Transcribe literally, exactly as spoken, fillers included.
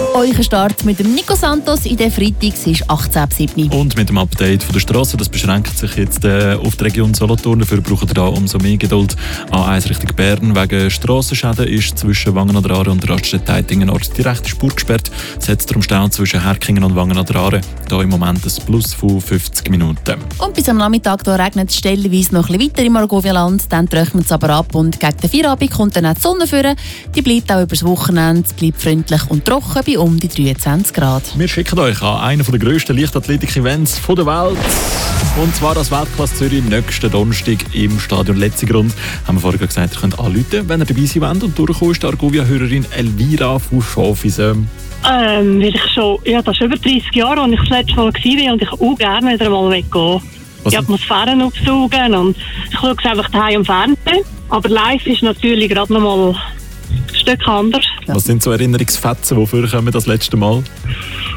Euer Start mit dem Nico Santos in der Freitag, es ist achtzehn Uhr sieben. Und mit dem Update von der Straße, das beschränkt sich jetzt äh, auf die Region Solothurn. Dafür braucht ihr da umso mehr Geduld. A eins Richtung Bern wegen Strassenschäden ist zwischen Wangen an der Aare und Raststätte-Eitingen die rechte Spur gesperrt. Es hat darum Stau zwischen Herkingen und Wangen an der Aare. Da im Moment ein Plus von fünfzig Minuten. Und bis am Nachmittag da regnet es stellenweise noch ein bisschen weiter im Argovia-Land. Dann trocknet es aber ab und gegen den Feierabend kommt dann auch die Sonne führen. Die bleibt auch übers Wochenende, bleibt freundlich und trocken bei um die dreiundzwanzig Grad. Wir schicken euch an einen der grössten Leichtathletik-Events der Welt. Und zwar das Weltklasse Zürich nächsten Donnerstag im Stadion Letzigrund. Haben wir vorher gesagt, ihr könnt anrufen, wenn ihr dabei sein wollt. Und durchgekommen ist die Argovia-Hörerin Elvira von Schafisem. Ähm, weil ich schon, ja, das ist über dreißig Jahre, als ich das letzte Mal war und ich auch gerne wieder mal weggehen. Die Atmosphäre aufsaugen und ich schaue es einfach daheim am Fernsehen. Aber live ist natürlich gerade noch mal ein Stück anders. Was sind so Erinnerungsfetzen, die vorkommen das letzte Mal?